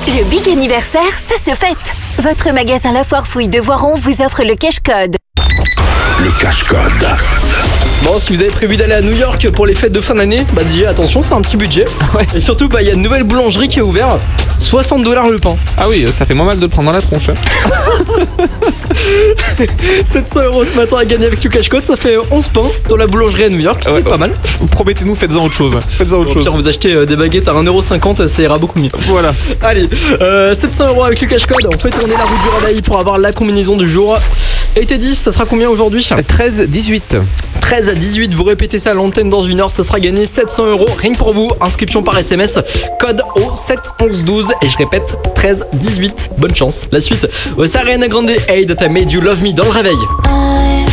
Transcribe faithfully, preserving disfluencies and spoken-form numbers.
Le big anniversaire, ça se fête. Votre magasin La Foire Fouille de Voiron vous offre le cash code. Le cash code. Bon, si vous avez prévu d'aller à New York pour les fêtes de fin d'année, bah déjà attention, c'est un petit budget. Ouais. Et surtout, bah il y a une nouvelle boulangerie qui est ouverte. soixante dollars le pain. Ah oui, ça fait moins mal de le prendre dans la tronche. sept cents euros ce matin à gagner avec le cash code, ça fait onze pains dans la boulangerie à New York, c'est ouais, pas mal. Promettez-nous, faites-en autre chose. Faites-en autre Au chose. pire, vous achetez euh, des baguettes à un euro cinquante, ça ira beaucoup mieux. Voilà. Allez, euh, sept cents euros avec le cash code, on fait tourner la roue du Radaï pour avoir la combinaison du jour. Et T dix, ça sera combien aujourd'hui? treize dix-huit. treize à dix-huit, vous répétez ça à l'antenne dans une heure, ça sera gagné sept cents euros, rien que pour vous. Inscription par S M S, code au sept onze douze. Et je répète, treize dix-huit. Bonne chance. La suite, c'est Ariana Grande, Hey That I Made You Love Me dans le réveil. I